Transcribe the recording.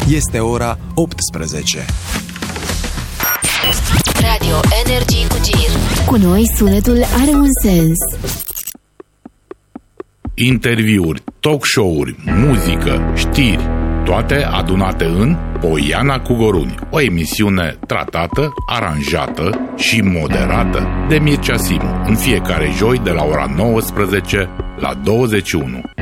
Este ora 18. Radio Energy cu Gir. Cu noi sunetul are un sens. Interviuri, talk show-uri, muzică, știri, toate adunate în Poiana cu Goruni, o emisiune tratată, aranjată și moderată de Mircea Simu, în fiecare joi de la ora 19 la 21.